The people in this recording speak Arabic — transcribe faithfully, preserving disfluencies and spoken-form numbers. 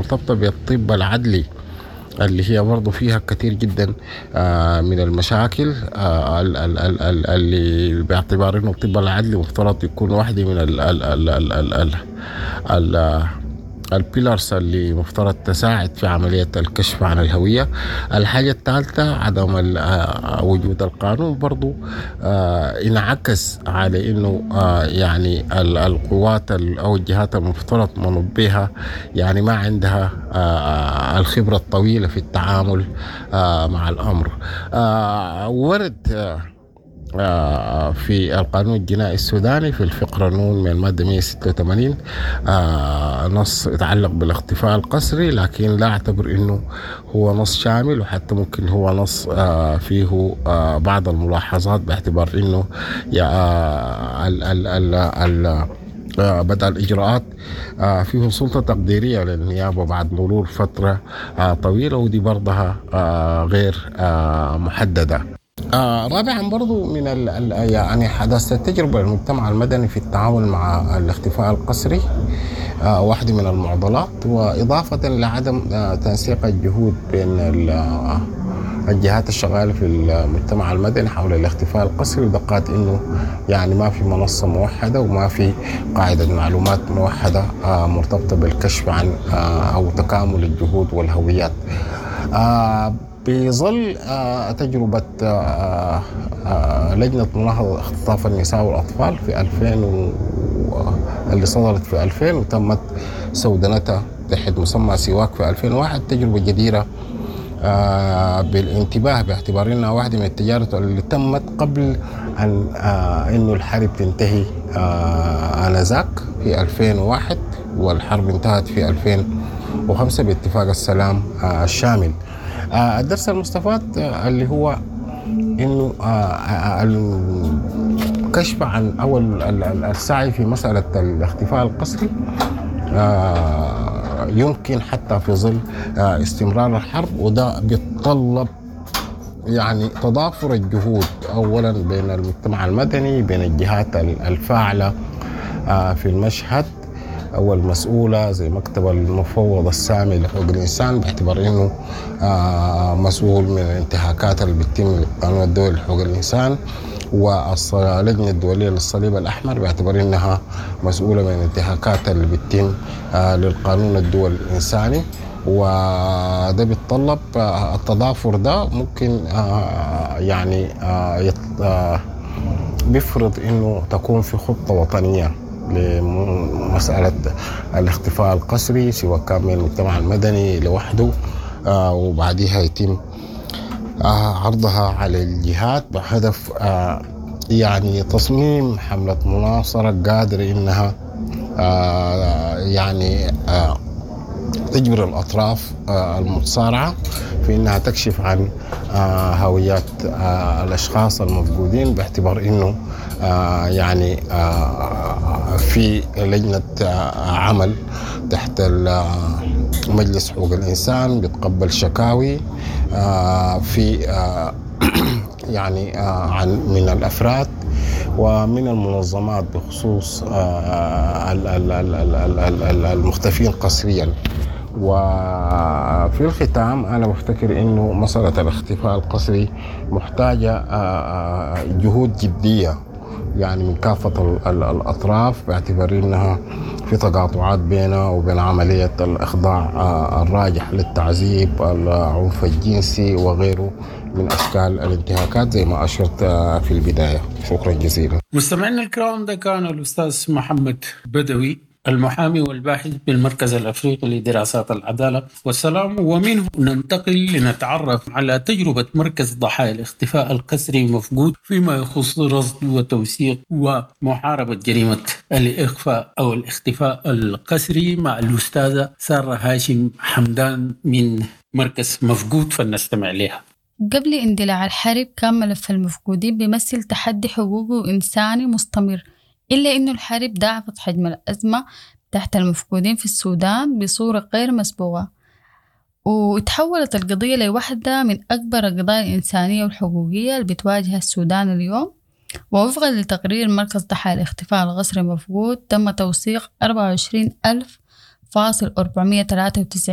المرتبطة بالطب العدلي اللي هي برضو فيها كثير جدا آه من المشاكل آه ال- ال- ال- ال- اللي باعتبار انه الطب العدلي مفترض يكون واحدة من ال ال ال ال ال ال ال البيلارز اللي مفترض تساعد في عملية الكشف عن الهوية. الحاجة الثالثة عدم ال- آه، وجود القانون برضو آه، انعكس على انه آه، يعني ال- القوات ال- او الجهات المفترض منوط بها يعني ما عندها آه، الخبرة الطويلة في التعامل آه، مع الأمر. آه، ورد آه، آه، في القانون الجنائي السوداني في الفقرة نون من المادة مئة وستة وثمانين آه، نص يتعلق بالاختفاء القسري، لكن لا أعتبر أنه هو نص شامل، وحتى ممكن هو نص آه، فيه آه، بعض الملاحظات باعتبار أنه يا آه، ال ال ال ال آه، بدأ الإجراءات آه، فيه سلطة تقديرية للنيابة بعد مرور فترة آه، طويلة، ودي برضها آه، غير آه، محددة. آه رابعا برضو من ال ال يعني حدثت التجربة المجتمع المدني في التعامل مع الاختفاء القسري آه واحدة من المعضلات، وإضافة لعدم آه تنسيق الجهود بين ال- الجهات الشغالة في المجتمع المدني حول الاختفاء القسري، ودقات إنه يعني ما في منصة موحدة وما في قاعدة معلومات موحدة آه مرتبطة بالكشف عن آه أو تكامل الجهود والهويات. آه بظل آه تجربة آه آه لجنة ملاحظة اختطاف النساء والأطفال في ألفين و... اللي صدرت في ألفين وتمت سودنتها تحت مسمى سواك في ألفين وواحد، تجربة جديرة آه بالانتباه باعتبار انها واحدة من التجارب اللي تمت قبل ان آه انه الحرب تنتهي آه انذاك في ألفين وواحد، والحرب انتهت في ألفين وخمسة باتفاق السلام آه الشامل. آه الدرس المستفاد آه اللي هو انه آه آه الكشف عن او ال- ال- السعي في مسألة الاختفاء القسري آه يمكن حتى في ظل آه استمرار الحرب، وده بيتطلب يعني تضافر الجهود اولا بين المجتمع المدني، بين الجهات الفاعلة آه في المشهد أو المسؤولة زي مكتب المفوض السامي لحقوق الإنسان باعتبار أنه آه مسؤول من الانتهاكات اللي بتتم للقانون الدولي لحقوق الإنسان، واللجنة الدولية للصليب الأحمر باعتبار أنها مسؤولة من الانتهاكات اللي بتتم آه للقانون الدولي الإنساني. وده بيتطلب آه التضافر ده ممكن آه يعني آه يط- آه بيفرض أنه تكون في خطة وطنية لمسألة الاختفاء القسري، سواء كان من المجتمع المدني لوحده آه وبعدها يتم آه عرضها على الجهات بهدف آه يعني تصميم حملة مناصرة قادرة إنها آه يعني آه تجبر الأطراف آه المتصارعة في إنها تكشف عن آه هويات آه الأشخاص المفقودين، باعتبار إنه آه يعني آه في لجنة آه عمل تحت مجلس حقوق الإنسان بتقبل شكاوي آه في آه يعني آه عن من الأفراد ومن المنظمات بخصوص آه المختفين قسريا. وفي الختام أنا بفتكر إنه مسألة الاختفاء القسري محتاجة جهود جدية يعني من كافة الأطراف، باعتبار إنها في تقاطعات بينها وبين عملية الإخضاع الراجح للتعذيب، العنف الجنسي وغيره من أشكال الانتهاكات زي ما أشرت في البداية. شكرا جزيلا. مستمعينا الكرام، ده كان الأستاذ محمد بدوي المحامي والباحث بالمركز الأفريقي لدراسات العدالة والسلام، ومنه ننتقل لنتعرف على تجربة مركز ضحايا الاختفاء القسري المفقود فيما يخص رصد وتوثيق ومحاربة جريمة الإخفاء أو الاختفاء القسري مع الأستاذة سارة هاشم حمدان من مركز مفقود، فلنستمع لها. قبل اندلاع الحرب كان ملف المفقودين بيمثل تحدي حقوقي وإنساني مستمر، إلا إنه الحرب ضاعفت حجم الأزمة تحت المفقودين في السودان بصورة غير مسبوقة، وتحولت القضية لواحدة من أكبر القضايا الإنسانية والحقوقية اللي بتواجه السودان اليوم. ووفقا لتقرير مركز ضحايا الاختفاء القسري المفقود، تم توثيق أربعة وعشرين ألف فاصل أربعمائة وثلاثة وتسعين